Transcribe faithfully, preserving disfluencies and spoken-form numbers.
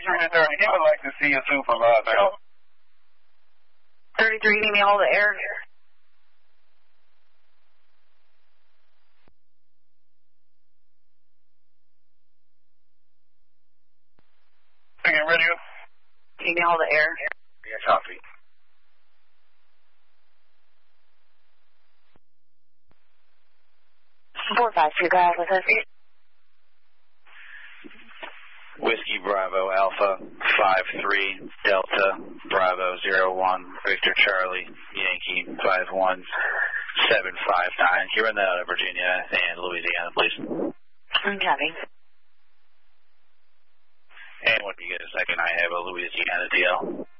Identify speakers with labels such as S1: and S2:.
S1: thirty-three to thirty, he would like to see a supervisor.
S2: thirty-three, need me all the air.
S1: Again, radio.
S2: Need me all the air.
S1: Yeah, copy.
S2: four five two, go ahead with us.
S3: Whiskey Bravo Alpha five three Delta Bravo zero one Victor Charlie Yankee five one seven five nine. You run that out of Virginia and Louisiana, please.
S2: Copy.
S3: And when you get a second, I have a Louisiana D L.